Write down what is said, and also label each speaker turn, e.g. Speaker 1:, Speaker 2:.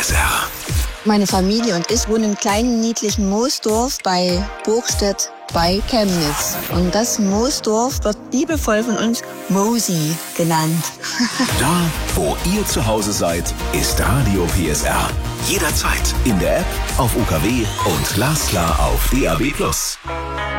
Speaker 1: PSR.
Speaker 2: Meine Familie und ich wohnen im kleinen, niedlichen Moosdorf bei Burgstedt bei Chemnitz. Und das Moosdorf wird liebevoll von uns Mosi genannt.
Speaker 1: Da, wo ihr zu Hause seid, ist Radio PSR. Jederzeit in der App, auf UKW und glasklar auf DAB+.